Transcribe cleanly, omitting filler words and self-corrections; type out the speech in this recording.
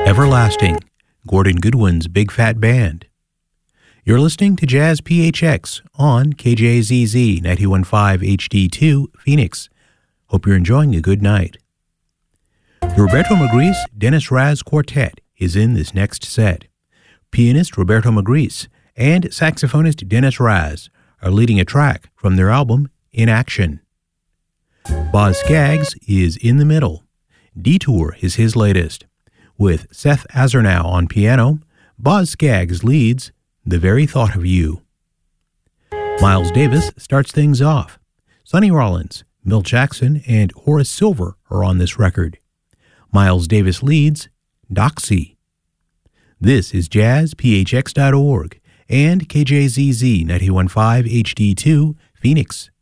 Everlasting, Gordon Goodwin's Big Fat Band. You're listening to Jazz PHX on KJZZ 91.5 HD2 Phoenix. Hope you're enjoying a good night. Roberto Magritte Dennis Raz Quartet is in this next set. Pianist Roberto Magritte and saxophonist Dennis Raz are leading a track from their album In Action. Boz Scaggs is in the middle. Detour is his latest. With Seth Azarnow on piano, Boz Scaggs leads The Very Thought of You. Miles Davis starts things off. Sonny Rollins, Milt Jackson, and Horace Silver are on this record. Miles Davis leads Doxy. This is jazzphx.org and KJZZ 91.5 HD2 Phoenix.